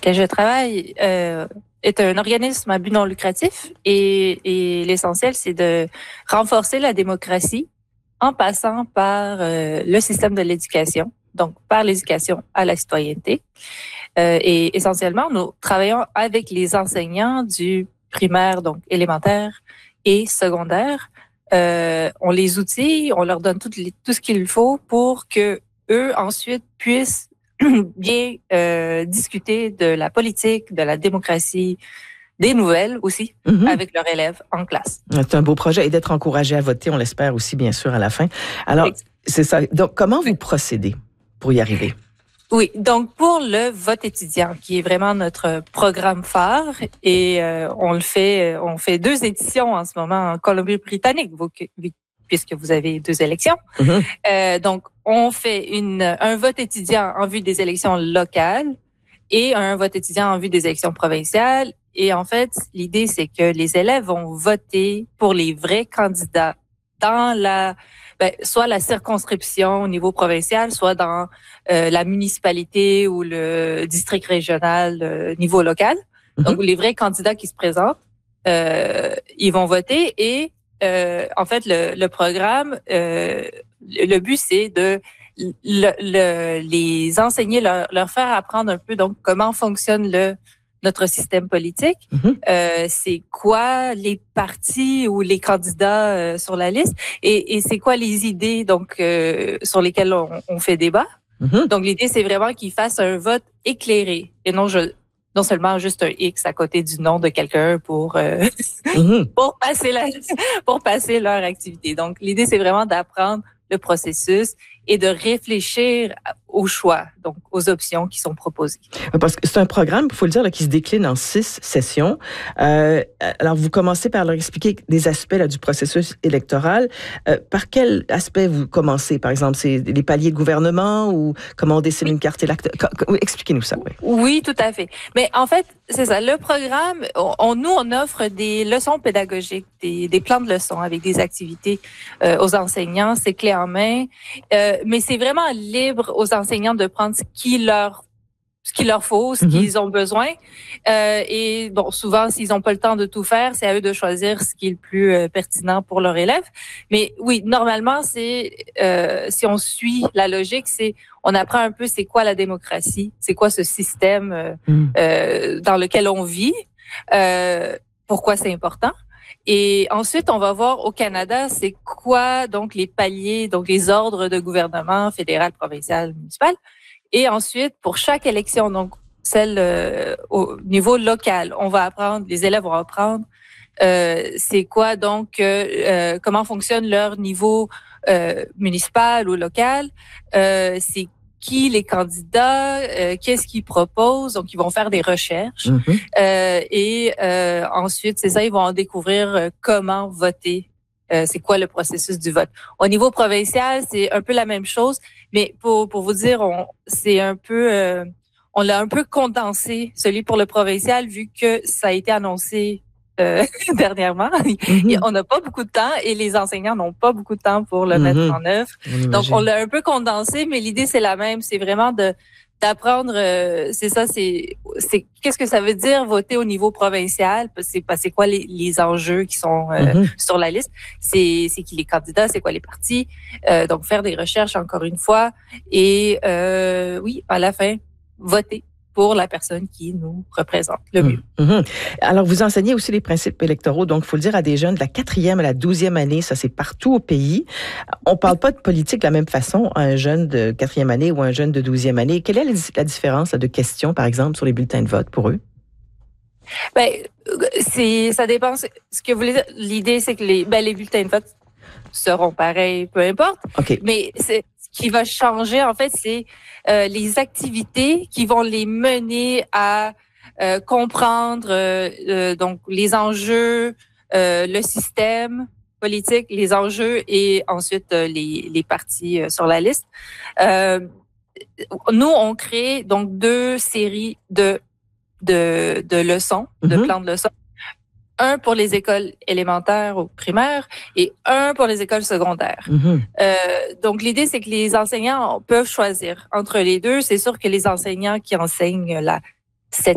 lequel je travaille est un organisme à but non lucratif et l'essentiel, c'est de renforcer la démocratie en passant par le système de l'éducation, donc par l'éducation à la citoyenneté. Et essentiellement, nous travaillons avec les enseignants du primaire, donc élémentaire et secondaire. On les outille, on leur donne tout ce qu'il faut pour que eux ensuite puissent bien discuter de la politique, de la démocratie, des nouvelles aussi, avec leurs élèves en classe. C'est un beau projet et d'être encouragé à voter, on l'espère aussi, bien sûr, à la fin. Alors, c'est ça. Donc, comment vous procédez pour y arriver? Oui, donc pour le vote étudiant, qui est vraiment notre programme phare, et on fait 2 éditions en ce moment en Colombie-Britannique, puisque vous avez 2 élections. Donc, on fait un vote étudiant en vue des élections locales et un vote étudiant en vue des élections provinciales. Et en fait, l'idée, c'est que les élèves vont voter pour les vrais candidats dans soit la circonscription au niveau provincial, soit dans la municipalité ou le district régional niveau local. Donc, les vrais candidats qui se présentent, ils vont voter et en fait, le programme, le but, c'est de les enseigner, leur faire apprendre un peu donc comment fonctionne notre système politique, c'est quoi les partis ou les candidats sur la liste et c'est quoi les idées donc sur lesquelles on fait débat. Donc l'idée c'est vraiment qu'ils fassent un vote éclairé et non seulement juste un X à côté du nom de quelqu'un pour passer leur activité. Donc l'idée c'est vraiment d'apprendre le processus et de réfléchir aux choix, donc aux options qui sont proposées. Parce que c'est un programme, il faut le dire, là, qui se décline en 6 sessions. Alors, vous commencez par leur expliquer des aspects là, du processus électoral. Par quel aspect vous commencez? Par exemple, c'est les paliers de gouvernement ou comment on dessine une carte électorale? Expliquez-nous ça. Oui, tout à fait. Mais en fait, c'est ça. Le programme, on offre des leçons pédagogiques, des plans de leçons avec des activités aux enseignants. C'est clé en main. Mais c'est vraiment libre aux enseignants de prendre ce qu'il leur faut, ce qu'ils ont besoin. Et bon, souvent, s'ils n'ont pas le temps de tout faire, c'est à eux de choisir ce qui est le plus pertinent pour leur élève. Mais oui, normalement, c'est si on suit la logique, on apprend un peu c'est quoi la démocratie, c'est quoi ce système dans lequel on vit, pourquoi c'est important. Et ensuite, on va voir au Canada, c'est quoi donc les paliers, donc les ordres de gouvernement fédéral, provincial, municipal. Et ensuite, pour chaque élection, donc celle au niveau local, les élèves vont apprendre c'est quoi donc comment fonctionne leur niveau municipal ou local, c'est qui les candidats, qu'est-ce qu'ils proposent, donc ils vont faire des recherches et ensuite c'est ça, ils vont en découvrir comment voter. C'est quoi le processus du vote. Au niveau provincial, c'est un peu la même chose, mais pour vous dire, c'est un peu, on l'a un peu condensé, celui pour le provincial, vu que ça a été annoncé dernièrement. On n'a pas beaucoup de temps et les enseignants n'ont pas beaucoup de temps pour le mettre en œuvre. Donc, on l'a un peu condensé, mais l'idée, c'est la même. C'est vraiment d'apprendre, c'est ça, c'est qu'est-ce que ça veut dire voter au niveau provincial, c'est quoi les enjeux qui sont sur la liste, c'est qui les candidats, c'est quoi les partis, donc faire des recherches encore une fois et oui, à la fin, voter pour la personne qui nous représente le mieux. Alors, vous enseignez aussi les principes électoraux, donc il faut le dire à des jeunes de la 4e à la 12e année, ça c'est partout au pays. On ne parle pas de politique de la même façon à un jeune de 4e année ou un jeune de 12e année. Quelle est la différence de questions, par exemple, sur les bulletins de vote pour eux? Ben, ça dépend. Ce que vous voulez dire, l'idée, c'est que les bulletins de vote seront pareils, peu importe. Okay. Mais ce qui va changer, en fait, c'est les activités qui vont les mener à comprendre donc les enjeux, le système politique, les enjeux et ensuite les partis sur la liste. Nous, on crée donc 2 séries de leçons, de plans de leçons. Un pour les écoles élémentaires ou primaires et un pour les écoles secondaires. Donc, l'idée, c'est que les enseignants peuvent choisir entre les deux. C'est sûr que les enseignants qui enseignent